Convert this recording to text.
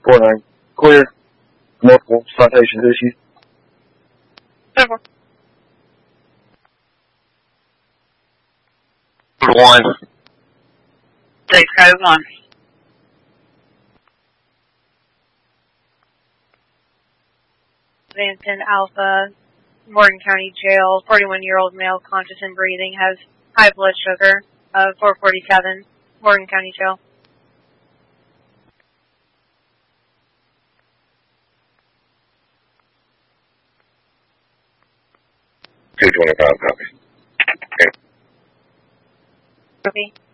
4-9. Clear. Multiple citations issued. 10-4. 1. 6 Code 1. Vanton Alpha, Morgan County Jail, 41-year-old male, conscious and breathing, has high blood sugar of 447, Morgan County Jail. 225 copy. Okay. Copy.